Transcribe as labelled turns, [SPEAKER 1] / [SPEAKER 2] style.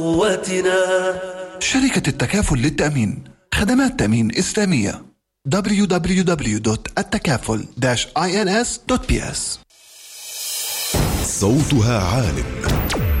[SPEAKER 1] قوتنا.
[SPEAKER 2] شركة التكافل للتأمين، خدمات تأمين إسلامية. www.التكافل-ins.ps.
[SPEAKER 3] صوتها عالٍ.